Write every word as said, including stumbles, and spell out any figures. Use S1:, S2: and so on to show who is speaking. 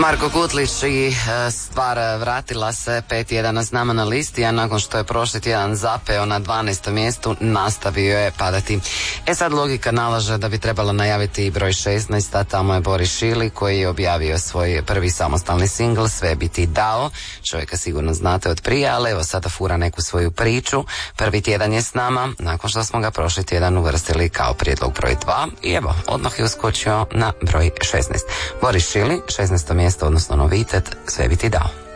S1: Marko Kutlić i stvar vratila se pet tjedana s nama na listi, a nakon što je prošli tjedan zapeo na dvanaestom mjestu, nastavio je padati. E sad logika nalaže da bi trebalo najaviti i broj šesnaest, a tamo je Boris Šili koji je objavio svoj prvi samostalni singl Sve bi ti dao. Čovjeka sigurno znate od prije, ali evo sada fura neku svoju priču. Prvi tjedan je s nama, nakon što smo ga prošli tjedan uvrstili kao prijedlog broj dva i evo, odmah je uskočio na broj šesnaest. Boris Šili, šesnaesto mjesto, odnosno novitet, Sve bi ti dao.